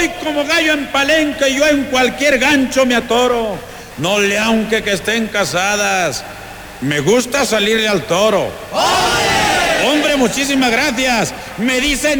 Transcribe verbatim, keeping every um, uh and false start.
Voy como gallo en palenque, yo en cualquier gancho me atoro. No le aunque que estén casadas, me gusta salirle al toro. ¡Ole! Hombre, muchísimas gracias. Me dicen